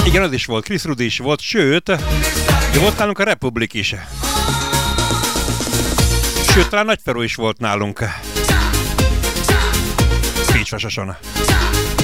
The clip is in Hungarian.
Igen, az is volt, Chris Rudy is volt, sőt, de volt nálunk a Republic is. Sőt, talán Nagyferó is volt nálunk. Pécsvasason.